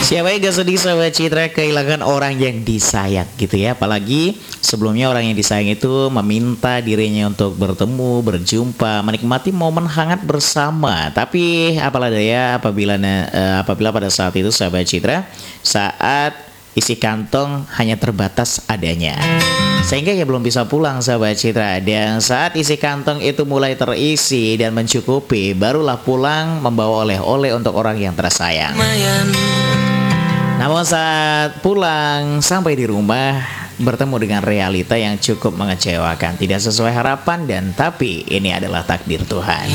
Siapa yang gak sedih sahabat Citra kehilangan orang yang disayang gitu ya. Apalagi sebelumnya orang yang disayang itu meminta dirinya untuk bertemu, berjumpa, menikmati momen hangat bersama. Tapi apalah daya apabila pada saat itu sahabat Citra, saat isi kantong hanya terbatas adanya, sehingga ia belum bisa pulang sahabat Citra. Dan saat isi kantong itu mulai terisi dan mencukupi, barulah pulang membawa oleh-oleh untuk orang yang tersayang. Namun saat pulang sampai di rumah, bertemu dengan realita yang cukup mengecewakan, tidak sesuai harapan, dan tapi ini adalah takdir Tuhan.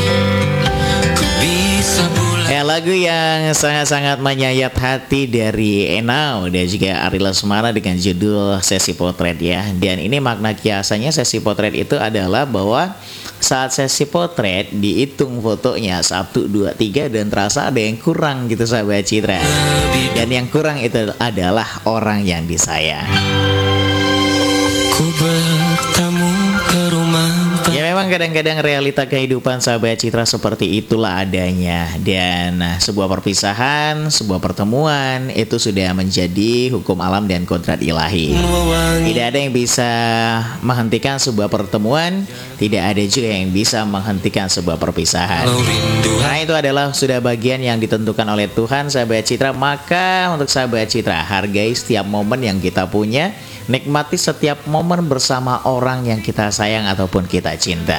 Lagu yang sangat-sangat menyayat hati dari Enau dan juga Ari Lesmana dengan judul Sesi Potret ya. Dan ini makna kiasannya sesi potret itu adalah bahwa saat sesi potret dihitung fotonya 1, 2, 3 dan terasa ada yang kurang gitu sahabat Citra. Dan yang kurang itu adalah orang yang disayang. Ku bertamu ke rumah. Ya memang kadang-kadang realita kehidupan sahabat Citra seperti itulah adanya. Dan sebuah perpisahan, sebuah pertemuan itu sudah menjadi hukum alam dan kodrat ilahi. Tidak ada yang bisa menghentikan sebuah pertemuan, tidak ada juga yang bisa menghentikan sebuah perpisahan. Karena itu adalah sudah bagian yang ditentukan oleh Tuhan sahabat Citra. Maka untuk sahabat Citra, hargai setiap momen yang kita punya, nikmati setiap momen bersama orang yang kita sayang ataupun kita cinta.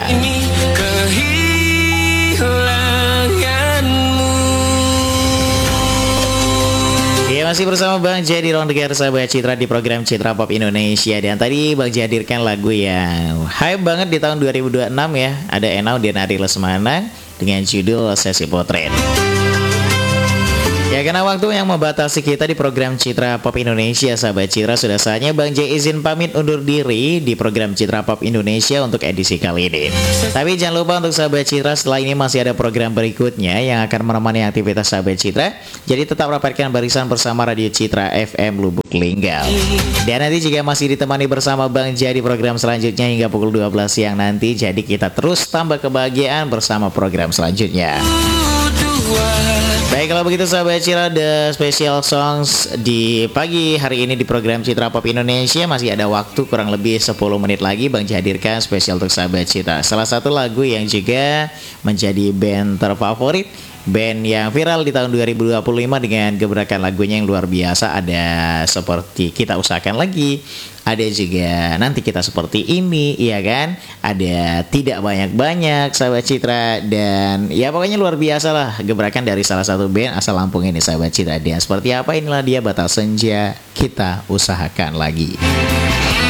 Ya, masih bersama Bang Jaya di ruang dengar sahabat Citra di program Citra Pop Indonesia. Dan tadi Bang Jaya hadirkan lagu yang hype banget di tahun 2026 ya. Ada Enau dan Ari Lesmana dengan judul Sesi Potret. Ya, karena waktu yang membatasi kita di program Citra Pop Indonesia, sahabat Citra, sudah saatnya Bang J izin pamit undur diri di program Citra Pop Indonesia untuk edisi kali ini. Tapi jangan lupa untuk sahabat Citra, setelah ini masih ada program berikutnya yang akan menemani aktivitas sahabat Citra. Jadi tetap rapatkan barisan bersama Radio Citra FM Lubuk Linggau. Dan nanti juga masih ditemani bersama Bang J di program selanjutnya hingga pukul 12 siang nanti. Jadi kita terus tambah kebahagiaan bersama program selanjutnya. Baik, kalau begitu sahabat Citra, the special songs di pagi hari ini di program Citra Pop Indonesia. Masih ada waktu kurang lebih 10 menit lagi Bang hadirkan spesial untuk sahabat Citra. Salah satu lagu yang juga menjadi band terfavorit, band yang viral di tahun 2025 dengan gebrakan lagunya yang luar biasa. Ada seperti Kita Usahakan Lagi, ada juga Nanti Kita Seperti Ini, iya kan? Ada Tidak Banyak-Banyak sahabat Citra. Dan ya pokoknya luar biasa lah gebrakan dari salah satu band asal Lampung ini sahabat Citra. Dan seperti apa, inilah dia Batas Senja, Kita Usahakan Lagi.